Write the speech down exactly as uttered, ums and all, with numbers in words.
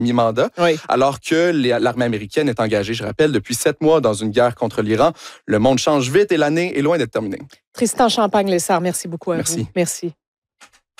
mi-mandat, oui. alors que les, l'armée américaine est engagée, je rappelle, depuis sept mois dans une guerre contre l'Iran. Le monde change vite et l'année est loin d'être terminée. Tristan Champagne-Lessard, merci beaucoup à Merci. vous. Merci.